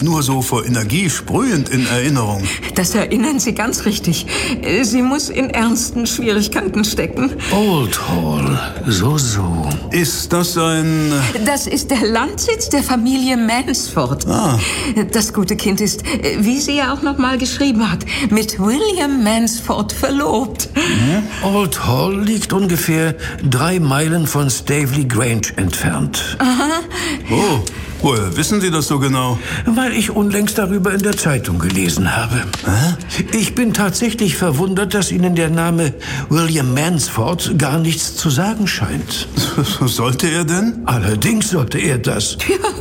nur so vor Energie sprühend in Erinnerung. Das erinnern Sie ganz richtig. Sie muss in ernsten Schwierigkeiten stecken. Old Hall, so. Ist das ein... Das ist der Landsitz der Familie Mansford. Das gute Kind ist, wie sie ja auch noch mal geschrieben hat, mit William Mansford verlobt. Old Hall liegt ungefähr 3 Meilen von Staveley Grange entfernt. Aha. Oh, woher wissen Sie das so genau? Weil ich unlängst darüber in der Zeitung gelesen habe. Ich bin tatsächlich verwundert, dass Ihnen der Name William Mansford gar nichts zu sagen scheint. Sollte er denn? Allerdings sollte er das.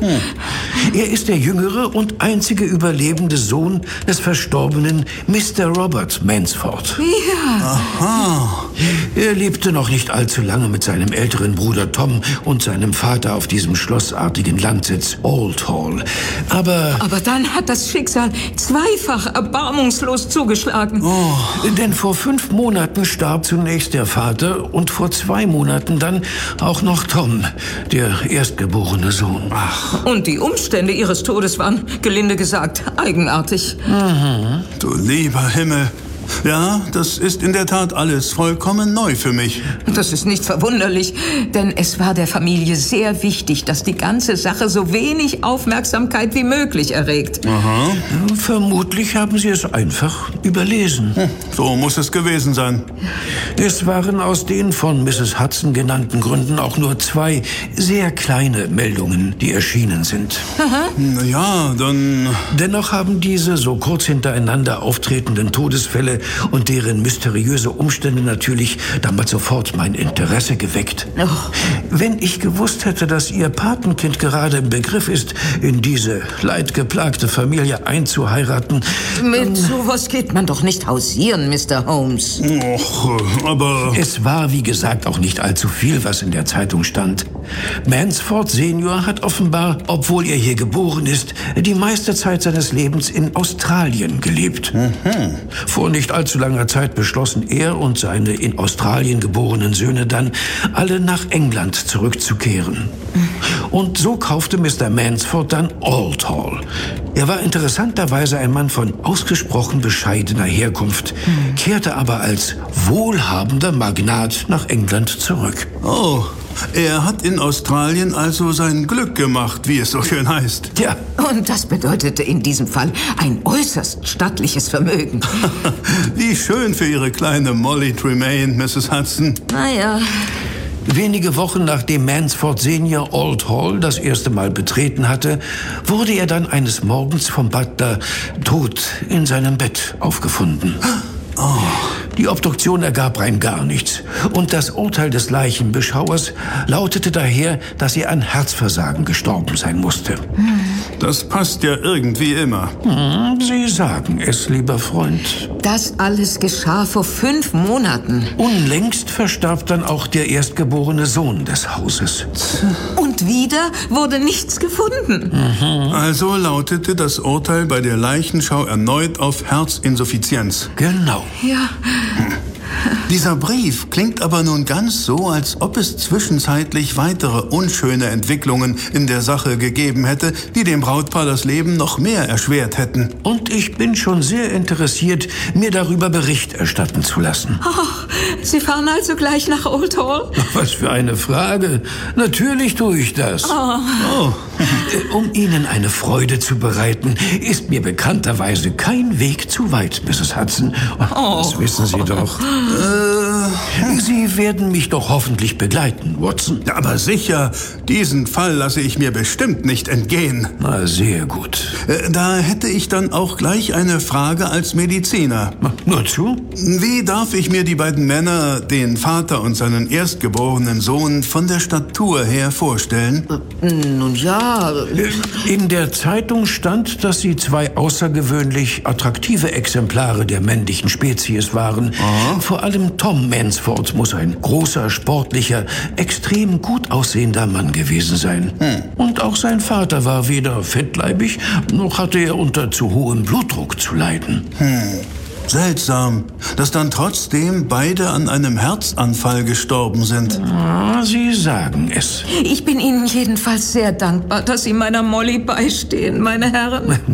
Er ist der jüngere und einzige überlebende Sohn des verstorbenen Mr. Robert Mansford. Ja. Aha. Er lebte noch nicht allzu lange mit seinem älteren Bruder Tom und seinem Vater auf diesem schlossartigen Landsitz Old Hall. Aber dann hat das Schicksal zweifach erbarmungslos zugeschlagen. denn vor 5 Monaten starb zunächst der Vater und vor 2 Monaten dann auch noch Tom, der erstgeborene Sohn. Und die Umstände ihres Todes waren, gelinde gesagt, eigenartig. Du lieber Himmel. Ja, das ist in der Tat alles vollkommen neu für mich. Das ist nicht verwunderlich, denn es war der Familie sehr wichtig, dass die ganze Sache so wenig Aufmerksamkeit wie möglich erregt. Vermutlich haben sie es einfach überlesen. So muss es gewesen sein. Es waren aus den von Mrs. Hudson genannten Gründen auch nur 2 sehr kleine Meldungen, die erschienen sind. Na ja, dann... Dennoch haben diese so kurz hintereinander auftretenden Todesfälle und deren mysteriöse Umstände natürlich damals sofort mein Interesse geweckt. Wenn ich gewusst hätte, dass Ihr Patenkind gerade im Begriff ist, in diese leidgeplagte Familie einzuheiraten... Mit sowas geht man doch nicht hausieren, Mr. Holmes. Aber... Es war, wie gesagt, auch nicht allzu viel, was in der Zeitung stand. Mansford Senior hat offenbar, obwohl er hier geboren ist, die meiste Zeit seines Lebens in Australien gelebt. Vor nicht allzu langer Zeit beschlossen er und seine in Australien geborenen Söhne dann, alle nach England zurückzukehren. Und so kaufte Mr. Mansford dann Old Hall. Er war interessanterweise ein Mann von ausgesprochen bescheidener Herkunft, kehrte aber als wohlhabender Magnat nach England zurück. Oh, er hat in Australien also sein Glück gemacht, wie es so schön heißt. Ja. Und das bedeutete in diesem Fall ein äußerst stattliches Vermögen. Wie schön für Ihre kleine Molly Tremaine, Mrs. Hudson. Naja. Wenige Wochen nachdem Mansford Senior Old Hall das erste Mal betreten hatte, wurde er dann eines Morgens vom Butler tot in seinem Bett aufgefunden. Die Obduktion ergab rein gar nichts. Und das Urteil des Leichenbeschauers lautete daher, dass er an Herzversagen gestorben sein musste. Das passt ja irgendwie immer. Sie sagen es, lieber Freund. Das alles geschah vor 5 Monaten. Unlängst verstarb dann auch der erstgeborene Sohn des Hauses. Und wieder wurde nichts gefunden. Also lautete das Urteil bei der Leichenschau erneut auf Herzinsuffizienz. Genau. Ja. Dieser Brief klingt aber nun ganz so, als ob es zwischenzeitlich weitere unschöne Entwicklungen in der Sache gegeben hätte, die dem Brautpaar das Leben noch mehr erschwert hätten. Und ich bin schon sehr interessiert, mir darüber Bericht erstatten zu lassen. Sie fahren also gleich nach Old Hall? Was für eine Frage. Natürlich tue ich das. Um Ihnen eine Freude zu bereiten, ist mir bekannterweise kein Weg zu weit, Mrs. Hudson. Das wissen Sie doch. Sie werden mich doch hoffentlich begleiten, Watson. Ja, aber sicher, diesen Fall lasse ich mir bestimmt nicht entgehen. Na, sehr gut. Da hätte ich dann auch gleich eine Frage als Mediziner. Nur zu? Wie darf ich mir die beiden Männer, den Vater und seinen erstgeborenen Sohn, von der Statur her vorstellen? Nun ja. In der Zeitung stand, dass sie 2 außergewöhnlich attraktive Exemplare der männlichen Spezies waren. Vor allem Tom Mansford muss ein großer, sportlicher, extrem gut aussehender Mann gewesen sein. Und auch sein Vater war weder fettleibig, noch hatte er unter zu hohem Blutdruck zu leiden. Seltsam, dass dann trotzdem beide an einem Herzanfall gestorben sind. Sie sagen es. Ich bin Ihnen jedenfalls sehr dankbar, dass Sie meiner Molly beistehen, meine Herren.